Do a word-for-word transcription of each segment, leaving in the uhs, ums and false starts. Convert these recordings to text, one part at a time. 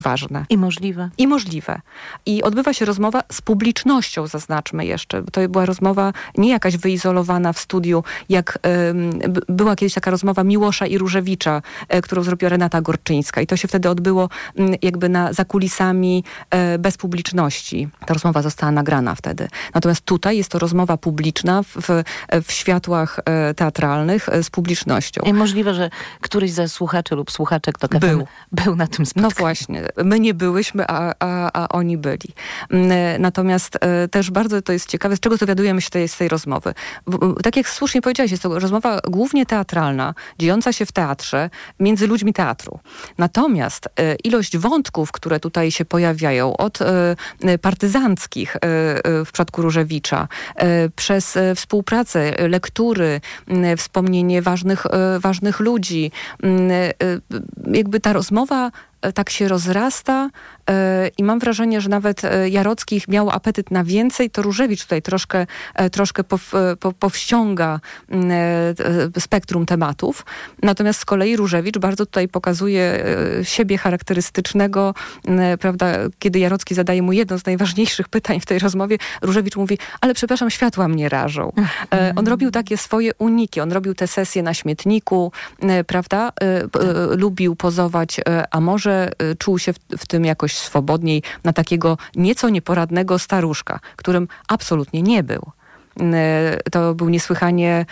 ważne. I możliwe. I możliwe. I odbywa się rozmowa z publicznością, zaznaczmy jeszcze. To była rozmowa nie jakaś wyizolowana w studiu, jak y, była kiedyś taka rozmowa Miłosza i Różewicza, y, którą zrobiła Renata Gorczyńska. I to się wtedy odbyło y, jakby na, za kulisami y, bez publiczności. Ta rozmowa została nagrana wtedy. Natomiast tutaj jest to rozmowa publiczna w, w, w światłach y, teatralnych y, z publicznością. I możliwe, że któryś ze słuchaczy lub słuchaczek to był. był na tym spotkaniu. No właśnie. My nie byłyśmy, a, a, a oni byli. Natomiast e, też bardzo to jest ciekawe, z czego dowiadujemy się tej, z tej rozmowy. W, tak jak słusznie powiedziałaś, jest to rozmowa głównie teatralna, dziejąca się w teatrze, między ludźmi teatru. Natomiast e, ilość wątków, które tutaj się pojawiają, od e, partyzanckich e, w przypadku Różewicza, e, przez e, współpracę, lektury, e, wspomnienie ważnych, e, ważnych ludzi, e, jakby ta rozmowa tak się rozrasta yy, i mam wrażenie, że nawet yy, Jarocki miał apetyt na więcej, to Różewicz tutaj troszkę, yy, troszkę pow, po, powściąga yy, yy, spektrum tematów. Natomiast z kolei Różewicz bardzo tutaj pokazuje yy, siebie charakterystycznego, yy, prawda, kiedy Jarocki zadaje mu jedno z najważniejszych pytań w tej rozmowie, Różewicz mówi, ale przepraszam, światła mnie rażą. Yy, on robił takie swoje uniki, on robił te sesje na śmietniku, yy, prawda, yy, yy, lubił pozować, yy, a może czuł się w, w tym jakoś swobodniej na takiego nieco nieporadnego staruszka, którym absolutnie nie był. To był niesłychanie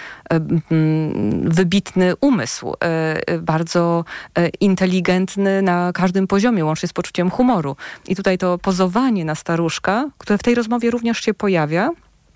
wybitny umysł, bardzo inteligentny na każdym poziomie, łącznie z poczuciem humoru. I tutaj to pozowanie na staruszka, które w tej rozmowie również się pojawia,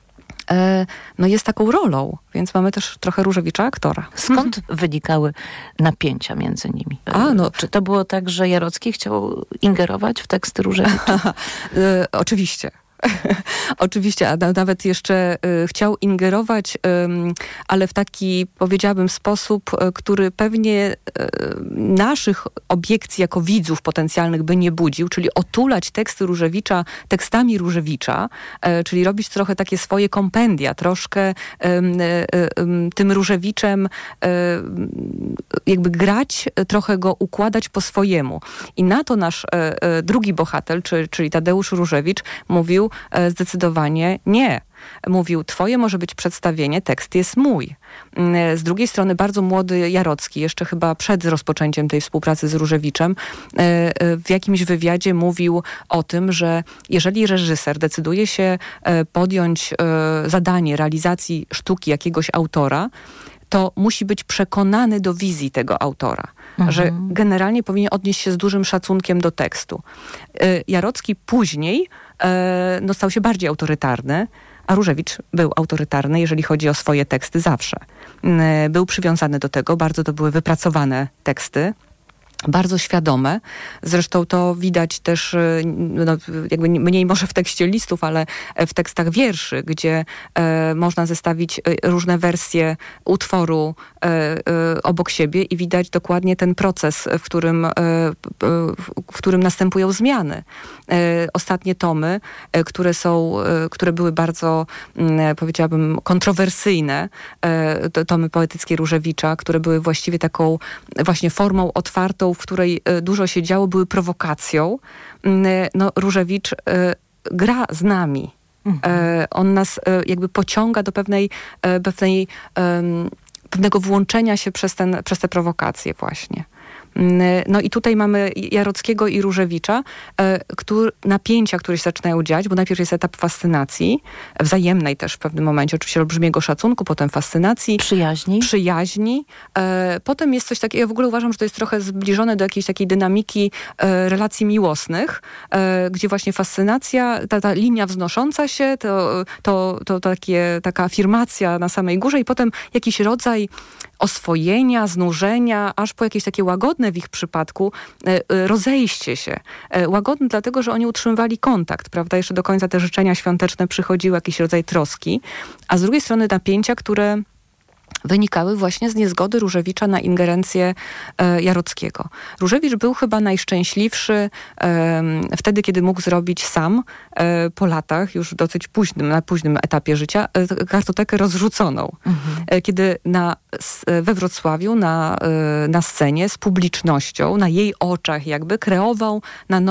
no jest taką rolą, więc mamy też trochę Różewicza aktora. Skąd wynikały napięcia między nimi? A, no, czy to było tak, że Jarocki chciał ingerować w teksty Różewicza? e, oczywiście. Oczywiście, a nawet jeszcze y, chciał ingerować, y, ale w taki, powiedziałabym, sposób, y, który pewnie y, naszych obiekcji jako widzów potencjalnych by nie budził, czyli otulać teksty Różewicza tekstami Różewicza, y, czyli robić trochę takie swoje kompendia, troszkę y, y, y, tym Różewiczem y, jakby grać, trochę go układać po swojemu. I na to nasz y, y, drugi bohater, czy, czyli Tadeusz Różewicz, mówił zdecydowanie nie. Mówił, twoje może być przedstawienie, tekst jest mój. Z drugiej strony bardzo młody Jarocki, jeszcze chyba przed rozpoczęciem tej współpracy z Różewiczem, w jakimś wywiadzie mówił o tym, że jeżeli reżyser decyduje się podjąć zadanie realizacji sztuki jakiegoś autora, to musi być przekonany do wizji tego autora. Mhm. Że generalnie powinien odnieść się z dużym szacunkiem do tekstu. Jarocki później no, stał się bardziej autorytarny, a Różewicz był autorytarny, jeżeli chodzi o swoje teksty zawsze. Był przywiązany do tego, bardzo to były wypracowane teksty, bardzo świadome. Zresztą to widać też, no, jakby mniej może w tekście listów, ale w tekstach wierszy, gdzie e, można zestawić różne wersje utworu e, e, obok siebie i widać dokładnie ten proces, w którym, e, w którym następują zmiany. E, ostatnie tomy, e, które są, e, które były bardzo, e, powiedziałabym, kontrowersyjne, e, tomy poetyckie Różewicza, które były właściwie taką właśnie formą otwartą, w której dużo się działo, były prowokacją. No, Różewicz gra z nami. Mhm. On nas jakby pociąga do pewnej, pewnej, pewnego włączenia się przez, ten, przez te prowokacje właśnie. No i tutaj mamy Jarockiego i Różewicza, który, napięcia, które się zaczynają dziać, bo najpierw jest etap fascynacji, wzajemnej też w pewnym momencie, oczywiście olbrzymiego szacunku, potem fascynacji. Przyjaźni. Przyjaźni. Potem jest coś takiego, ja w ogóle uważam, że to jest trochę zbliżone do jakiejś takiej dynamiki relacji miłosnych, gdzie właśnie fascynacja, ta, ta linia wznosząca się, to, to, to takie, taka afirmacja na samej górze i potem jakiś rodzaj oswojenia, znużenia, aż po jakieś takie łagodne w ich przypadku rozejście się. Łagodne dlatego, że oni utrzymywali kontakt, prawda? Jeszcze do końca te życzenia świąteczne przychodziły, jakiś rodzaj troski, a z drugiej strony napięcia, które wynikały właśnie z niezgody Różewicza na ingerencję e, Jarockiego. Różewicz był chyba najszczęśliwszy e, wtedy, kiedy mógł zrobić sam e, po latach, już dosyć późnym, na późnym etapie życia, e, kartotekę rozrzuconą. Mhm. E, kiedy na, we Wrocławiu na, e, na scenie z publicznością, na jej oczach jakby kreował na